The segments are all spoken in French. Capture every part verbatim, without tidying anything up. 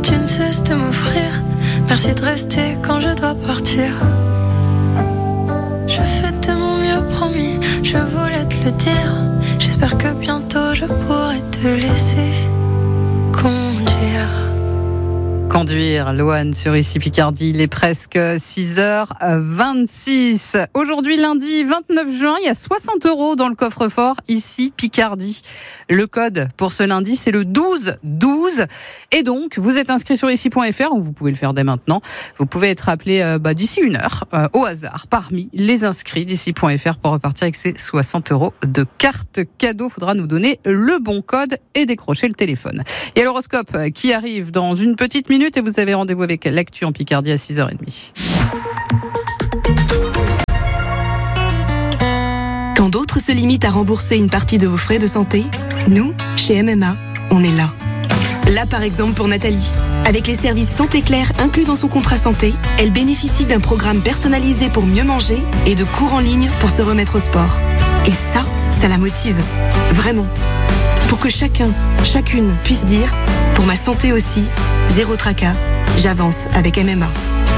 tu ne cesses de m'offrir. Merci de rester quand je dois partir. Je fais de mon mieux, promis, je voulais te le dire. J'espère que bientôt je pourrai te laisser conduire. Conduire, Loane sur Ici Picardie, il est presque six heures vingt-six. Aujourd'hui, lundi vingt-neuf juin, il y a soixante euros dans le coffre-fort Ici Picardie. Le code pour ce lundi, c'est le douze douze. Et donc, vous êtes inscrit sur ici point f r, ou vous pouvez le faire dès maintenant. Vous pouvez être appelé euh, bah, d'ici une heure, euh, au hasard, parmi les inscrits d'ici point f r pour repartir avec ces soixante euros de carte cadeau. Faudra nous donner le bon code et décrocher le téléphone. Il y a l'horoscope qui arrive dans une petite minute et vous avez rendez-vous avec l'actu en Picardie à six heures trente. Quand d'autres se limitent à rembourser une partie de vos frais de santé, nous, chez M M A, on est là. Là, par exemple, pour Nathalie. Avec les services Santé Claire inclus dans son contrat santé, elle bénéficie d'un programme personnalisé pour mieux manger et de cours en ligne pour se remettre au sport. Et ça, ça la motive. Vraiment. Pour que chacun, chacune puisse dire « Pour ma santé aussi, zéro tracas, j'avance avec M M A ».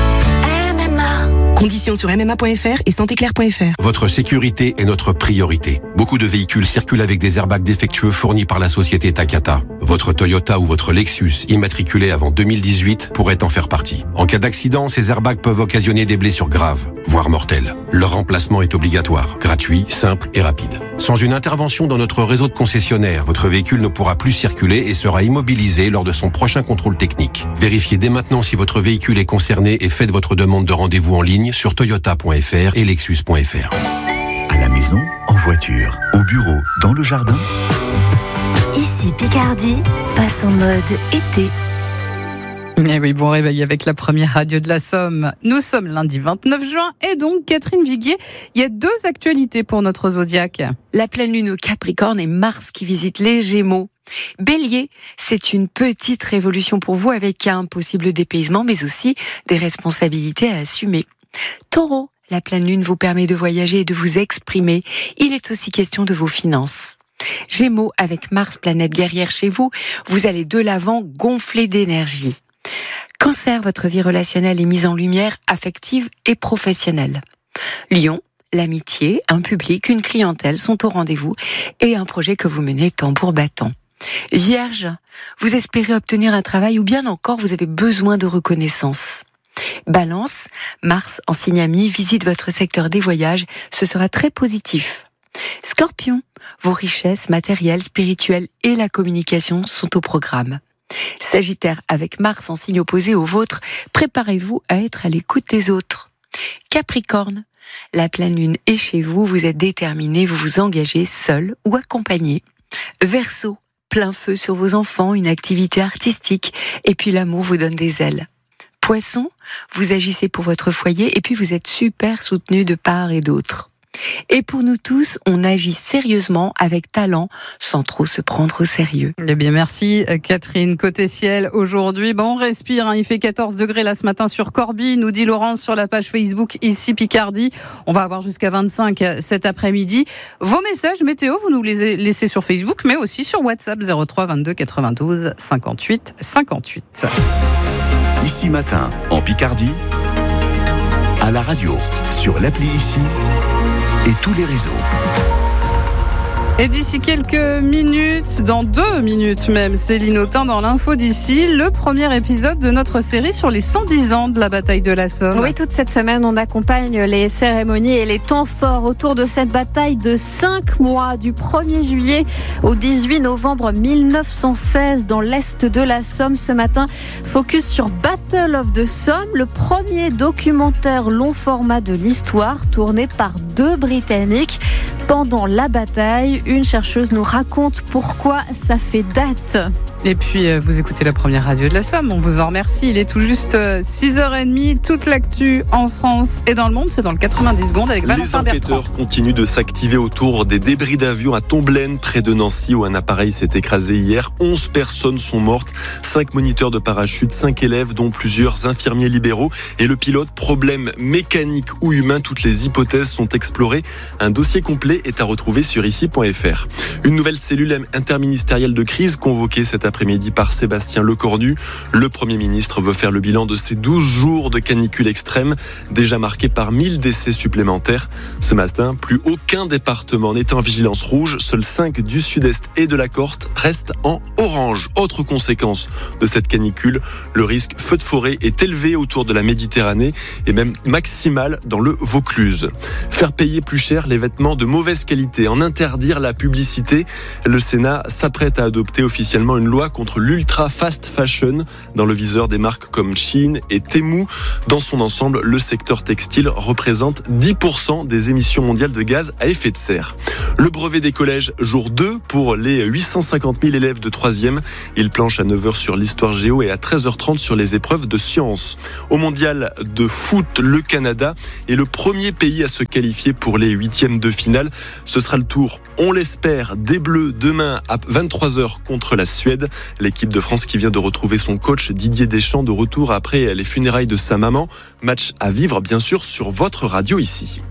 Conditions sur m m a point f r et santé claire point f r. Votre sécurité est notre priorité. Beaucoup de véhicules circulent avec des airbags défectueux fournis par la société Takata. Votre Toyota ou votre Lexus, immatriculé avant deux mille dix-huit, pourrait en faire partie. En cas d'accident, ces airbags peuvent occasionner des blessures graves, voire mortelles. Leur remplacement est obligatoire, gratuit, simple et rapide. Sans une intervention dans notre réseau de concessionnaires, votre véhicule ne pourra plus circuler et sera immobilisé lors de son prochain contrôle technique. Vérifiez dès maintenant si votre véhicule est concerné et faites votre demande de rendez-vous en ligne sur toyota point f r et lexus point f r. À la maison, en voiture, au bureau, dans le jardin. Ici Picardie passe en mode été. Eh oui, bon réveil avec la première radio de la Somme. Nous sommes lundi vingt-neuf juin et donc, Catherine Viguier, il y a deux actualités pour notre zodiaque. La pleine lune au Capricorne et Mars qui visite les Gémeaux. Bélier, c'est une petite révolution pour vous avec un possible dépaysement mais aussi des responsabilités à assumer. Taureau, la pleine lune vous permet de voyager et de vous exprimer. Il est aussi question de vos finances. Gémeaux, avec Mars, planète guerrière chez vous, vous allez de l'avant gonfler d'énergie. Cancer, votre vie relationnelle est mise en lumière, affective et professionnelle. Lion, l'amitié, un public, une clientèle sont au rendez-vous et un projet que vous menez tambour battant. Vierge, vous espérez obtenir un travail ou bien encore vous avez besoin de reconnaissance. Balance, Mars en signe ami visite votre secteur des voyages, ce sera très positif. Scorpion, vos richesses matérielles, spirituelles et la communication sont au programme. Sagittaire, avec Mars en signe opposé au vôtre, préparez-vous à être à l'écoute des autres. Capricorne, la pleine lune est chez vous, vous êtes déterminé, vous vous engagez seul ou accompagné. Verseau, plein feu sur vos enfants, une activité artistique, et puis l'amour vous donne des ailes. Poisson, vous agissez pour votre foyer, et puis vous êtes super soutenu de part et d'autre. Et pour nous tous, on agit sérieusement, avec talent, sans trop se prendre au sérieux. Eh bien, merci Catherine. Côté ciel, aujourd'hui, bon, on respire, hein, il fait quatorze degrés là ce matin sur Corbie, nous dit Laurence sur la page Facebook Ici Picardie. On va avoir jusqu'à vingt-cinq cet après-midi. Vos messages météo, vous nous les laissez sur Facebook, mais aussi sur WhatsApp zéro trois vingt-deux quatre-vingt-douze cinquante-huit cinquante-huit. Ici matin, en Picardie, à la radio, sur l'appli Ici et tous les réseaux. Et d'ici quelques minutes, dans deux minutes même, Céline Autain dans l'info d'ici, le premier épisode de notre série sur les cent dix ans de la bataille de la Somme. Oui, toute cette semaine, on accompagne les cérémonies et les temps forts autour de cette bataille de cinq mois, du premier juillet au dix-huit novembre mille neuf cent seize, dans l'est de la Somme. Ce matin, focus sur Battle of the Somme, le premier documentaire long format de l'histoire, tourné par deux Britanniques. Pendant la bataille, une chercheuse nous raconte pourquoi ça fait date. Et puis, vous écoutez la première radio de la Somme, on vous en remercie. Il est tout juste six heures trente, toute l'actu en France et dans le monde, c'est dans le quatre-vingt-dix secondes avec Valentin Bertrand. Les enquêteurs continuent de s'activer autour des débris d'avion à Tomblaine, près de Nancy, où un appareil s'est écrasé hier. onze personnes sont mortes, cinq moniteurs de parachute, cinq élèves, dont plusieurs infirmiers libéraux. Et le pilote, problème mécanique ou humain, toutes les hypothèses sont explorées. Un dossier complet est à retrouver sur ici point f r. Une nouvelle cellule interministérielle de crise convoquée cet après-midi après-midi par Sébastien Lecornu. Le Premier ministre veut faire le bilan de ces douze jours de canicule extrême, déjà marqués par mille décès supplémentaires. Ce matin, plus aucun département n'est en vigilance rouge. Seuls cinq du sud-est et de la Corse restent en orange. Autre conséquence de cette canicule, le risque feu de forêt est élevé autour de la Méditerranée et même maximal dans le Vaucluse. Faire payer plus cher les vêtements de mauvaise qualité, en interdire la publicité. Le Sénat s'apprête à adopter officiellement une loi contre l'ultra fast fashion dans le viseur des marques comme Shein et Temu. Dans son ensemble, le secteur textile représente dix pour cent des émissions mondiales de gaz à effet de serre. Le brevet des collèges, jour deux pour les huit cent cinquante mille élèves de troisième. Ils planchent à neuf heures sur l'histoire géo et à treize heures trente sur les épreuves de sciences. Au mondial de foot, le Canada est le premier pays à se qualifier pour les huitièmes de finale. Ce sera le tour, on l'espère, des Bleus demain à vingt-trois heures contre la Suède. L'équipe de France qui vient de retrouver son coach Didier Deschamps de retour après les funérailles de sa maman. Match à vivre bien sûr sur votre radio ici.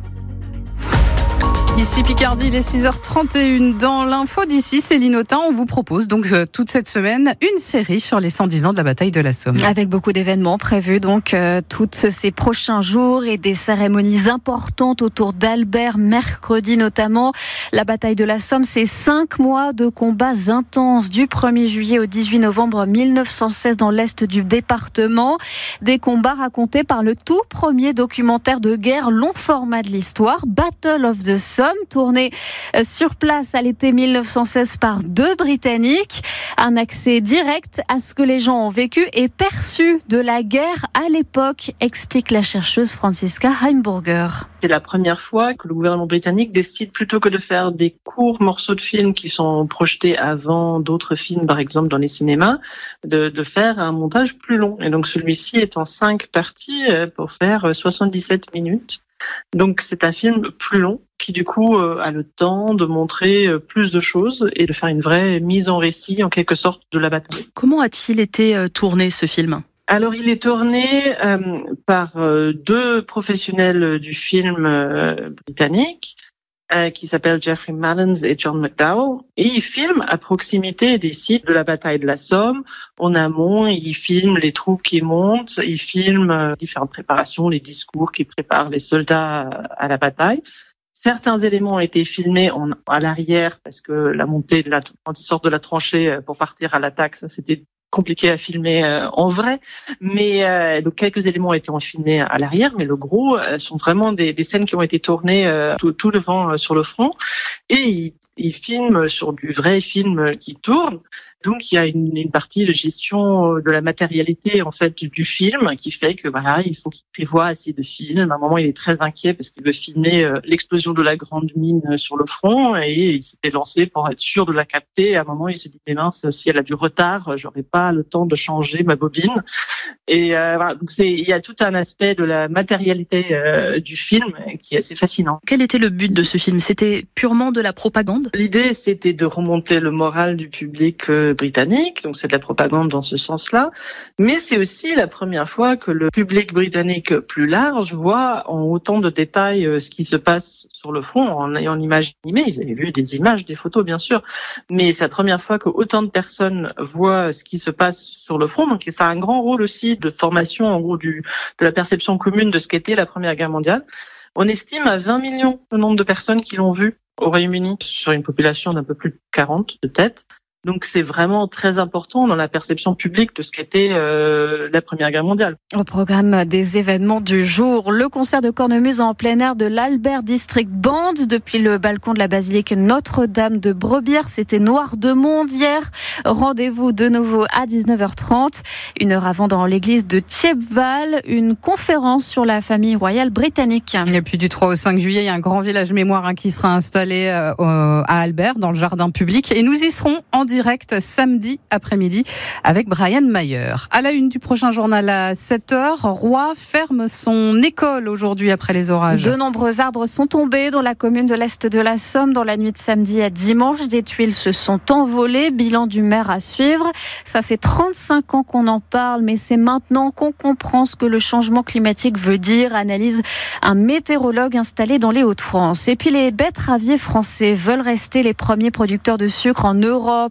Ici Picardie, il est six heures trente et une. Dans l'info d'ici, Céline Autain, on vous propose donc euh, toute cette semaine une série sur les cent dix ans de la bataille de la Somme. Avec beaucoup d'événements prévus donc euh, tous ces prochains jours et des cérémonies importantes autour d'Albert, mercredi notamment. La bataille de la Somme, c'est cinq mois de combats intenses du premier juillet au dix-huit novembre mille neuf cent seize dans l'est du département. Des combats racontés par le tout premier documentaire de guerre long format de l'histoire, Battle of the Somme, tourné sur place à l'été mille neuf cent seize par deux Britanniques. Un accès direct à ce que les gens ont vécu et perçu de la guerre à l'époque, explique la chercheuse Franziska Heimburger. C'est la première fois que le gouvernement britannique décide, plutôt que de faire des courts morceaux de films qui sont projetés avant d'autres films, par exemple dans les cinémas, de, de faire un montage plus long. Et donc celui-ci est en cinq parties pour faire soixante-dix-sept minutes. Donc c'est un film plus long qui du coup a le temps de montrer plus de choses et de faire une vraie mise en récit en quelque sorte de la bataille. Comment a-t-il été tourné ce film ? Alors il est tourné euh, par euh, deux professionnels du film euh, britanniques euh, qui s'appellent Jeffrey Mallons et John McDowell, et ils filment à proximité des sites de la bataille de la Somme. En amont, ils filment les troupes qui montent, ils filment euh, différentes préparations, les discours qui préparent les soldats à la bataille. Certains éléments ont été filmés en, à l'arrière parce que la montée de la, quand ils sortent de la tranchée pour partir à l'attaque, ça c'était compliqué à filmer euh, en vrai, mais euh, donc quelques éléments ont été filmés à l'arrière, mais le gros euh, sont vraiment des, des scènes qui ont été tournées euh, tout, tout devant euh, sur le front, et ils, ils filment sur du vrai film qui tourne. Donc il y a une, une partie de gestion de la matérialité en fait du film qui fait que voilà, il faut qu'il prévoie assez de films. À un moment, il est très inquiet parce qu'il veut filmer euh, l'explosion de la grande mine sur le front, et il s'était lancé pour être sûr de la capter. À un moment, il se dit mais mince, si elle a du retard, j'aurais pas le temps de changer ma bobine. Et euh, voilà, donc c'est, il y a tout un aspect de la matérialité euh, du film qui est assez fascinant. Quel était le but de ce film ? C'était purement de la propagande ? L'idée, c'était de remonter le moral du public euh, britannique, donc c'est de la propagande dans ce sens-là, mais c'est aussi la première fois que le public britannique plus large voit en autant de détails euh, ce qui se passe sur le front, en ayant une image animée. Ils avaient vu des images, des photos bien sûr, mais c'est la première fois que autant de personnes voient ce qui se passe sur le front, donc ça a un grand rôle aussi de formation en gros du, de la perception commune de ce qu'était la Première Guerre mondiale. On estime à vingt millions le nombre de personnes qui l'ont vu au Royaume-Uni sur une population d'un peu plus de quarante de tête. Donc c'est vraiment très important dans la perception publique de ce qu'était euh, la Première Guerre mondiale. Au programme des événements du jour, le concert de cornemuse en plein air de l'Albert District Band depuis le balcon de la basilique Notre-Dame de Brebières. C'était Noir de Monde hier. Rendez-vous de nouveau à dix-neuf heures trente. Une heure avant, dans l'église de Thiepval, une conférence sur la famille royale britannique. Et puis du trois au cinq juillet, il y a un grand village mémoire hein, qui sera installé euh, à Albert, dans le jardin public. Et nous y serons en direct samedi après-midi avec Brian Mayer. À la une du prochain journal à sept heures, Roy ferme son école aujourd'hui après les orages. De nombreux arbres sont tombés dans la commune de l'Est de la Somme dans la nuit de samedi à dimanche. Des tuiles se sont envolées. Bilan du maire à suivre. Ça fait trente-cinq ans qu'on en parle, mais c'est maintenant qu'on comprend ce que le changement climatique veut dire, analyse un météorologue installé dans les Hauts-de-France. Et puis les betteraviers français veulent rester les premiers producteurs de sucre en Europe.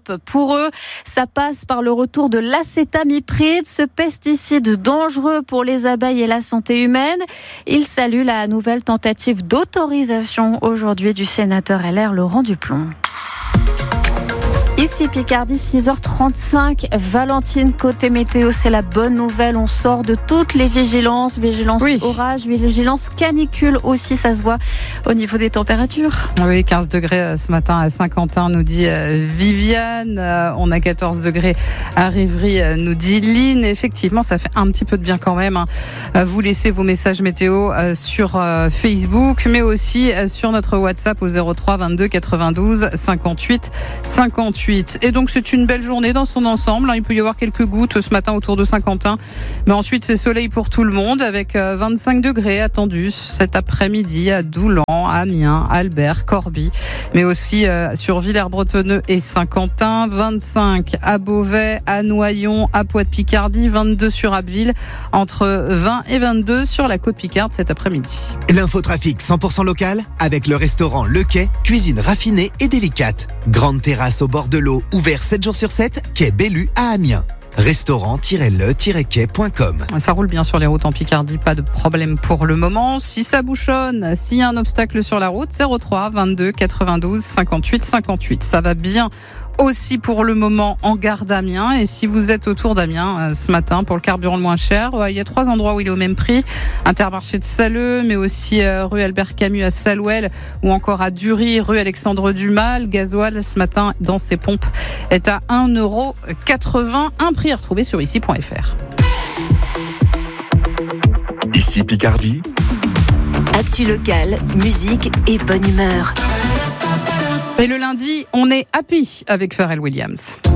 stop. Pour eux, ça passe par le retour de l'acétamipride, ce pesticide dangereux pour les abeilles et la santé humaine. Ils saluent la nouvelle tentative d'autorisation aujourd'hui du sénateur L R Laurent Duplomb. Ici Picardie, six heures trente-cinq. Valentine, côté météo, c'est la bonne nouvelle. On sort de toutes les vigilances. Vigilance oui. orage, vigilance canicule aussi, ça se voit au niveau des températures. Oui, quinze degrés ce matin à Saint-Quentin, nous dit Viviane. On a quatorze degrés à Rivry, nous dit Lynn. Effectivement, ça fait un petit peu de bien quand même. Vous laissez vos messages météo sur Facebook, mais aussi sur notre WhatsApp au zéro trois vingt-deux quatre-vingt-douze cinquante-huit cinquante-huit. Et donc c'est une belle journée dans son ensemble. Il peut y avoir quelques gouttes ce matin autour de Saint-Quentin, mais ensuite c'est soleil pour tout le monde avec vingt-cinq degrés attendus cet après-midi à Doulan, Amiens, Albert, Corbie, mais aussi sur Villers-Bretonneux et Saint-Quentin. vingt-cinq à Beauvais, à Noyon, à Poix-de-Picardie, vingt-deux sur Abbeville, entre vingt et vingt-deux sur la côte Picarde cet après-midi. L'infotrafic cent pour cent local avec le restaurant Le Quai, cuisine raffinée et délicate. Grande terrasse au bord de l'eau, ouvert sept jours sur sept, quai Bellu à Amiens. restaurant tiret le tiret quai point com. Ça roule bien sur les routes en Picardie, pas de problème pour le moment. Si ça bouchonne, s'il y a un obstacle sur la route, zéro trois vingt-deux quatre-vingt-douze cinquante-huit cinquante-huit. Ça va bien aussi pour le moment en gare d'Amiens. Et si vous êtes autour d'Amiens euh, ce matin pour le carburant le moins cher, euh, il y a trois endroits où il est au même prix. Intermarché de Salleux, mais aussi euh, rue Albert Camus à Salouel ou encore à Dury, rue Alexandre Dumas. Le gasoil ce matin dans ses pompes est à un euro quatre-vingts. Un prix à retrouver sur ici point f r. Ici Picardie. Actu locale, musique et bonne humeur. Et le lundi, on est happy avec Pharrell Williams.